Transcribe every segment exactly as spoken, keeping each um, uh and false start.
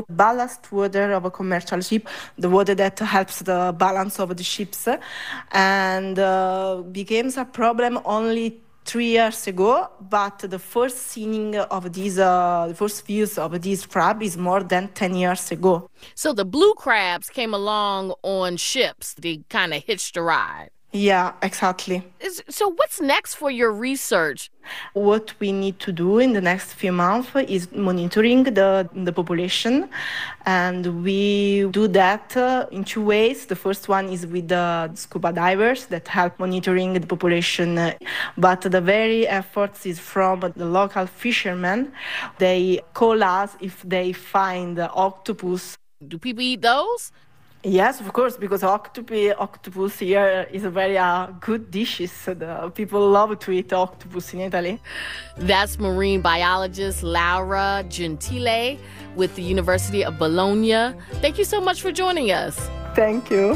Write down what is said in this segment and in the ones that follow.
ballast water of a commercial ship, the water that helps the balance of the ships, and uh, became a problem only three years ago, but the first seeing of these, uh, the first views of this crab is more than ten years ago. So the blue crabs came along on ships. They kind of hitched a ride. Yeah, exactly. So what's next for your research? What we need to do in the next few months is monitoring the, the population. And we do that uh, in two ways. The first one is with the scuba divers that help monitoring the population. But the very efforts is from the local fishermen. They call us if they find octopus. Do people eat those? Yes, of course, because octopi, octopus here is a very uh, good dishes. So the people love to eat octopus in Italy. That's marine biologist Laura Gentile with the University of Bologna. Thank you so much for joining us. Thank you.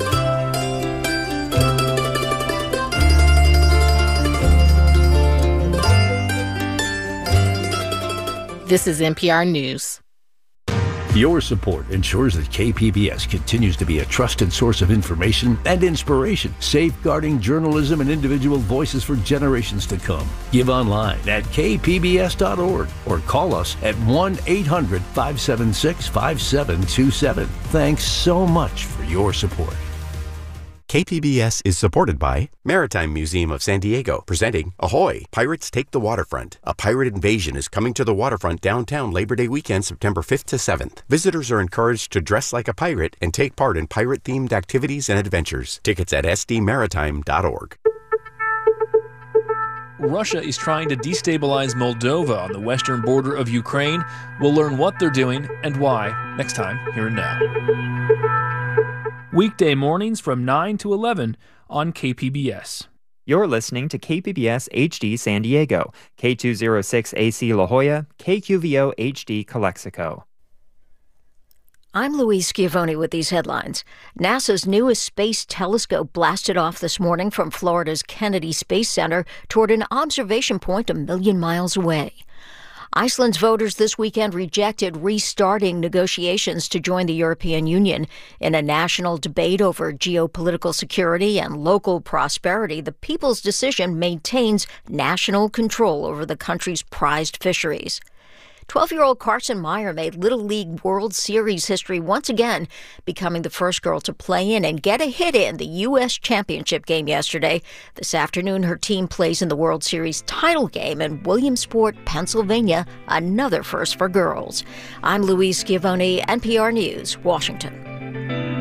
This is N P R News. Your support ensures that K P B S continues to be a trusted source of information and inspiration, safeguarding journalism and individual voices for generations to come. Give online at k p b s dot org or call us at one eight hundred five seven six five seven two seven. Thanks so much for your support. K P B S is supported by Maritime Museum of San Diego, presenting Ahoy! Pirates Take the Waterfront. A pirate invasion is coming to the waterfront downtown Labor Day weekend, September fifth to seventh. Visitors are encouraged to dress like a pirate and take part in pirate-themed activities and adventures. Tickets at s d maritime dot org. Russia is trying to destabilize Moldova on the western border of Ukraine. We'll learn what they're doing and why next time here and now. Weekday mornings from nine to eleven on K P B S. You're listening to K P B S H D San Diego, K two oh six A C La Jolla, K Q V O H D Calexico. I'm Louise Schiavone with these headlines. NASA's newest space telescope blasted off this morning from Florida's Kennedy Space Center toward an observation point a million miles away. Iceland's voters this weekend rejected restarting negotiations to join the European Union. In a national debate over geopolitical security and local prosperity, the people's decision maintains national control over the country's prized fisheries. twelve-year-old Carson Meyer made Little League World Series history once again, becoming the first girl to play in and get a hit in the U S Championship game yesterday. This afternoon, her team plays in the World Series title game in Williamsport, Pennsylvania, another first for girls. I'm Louise Schiavone, N P R News, Washington.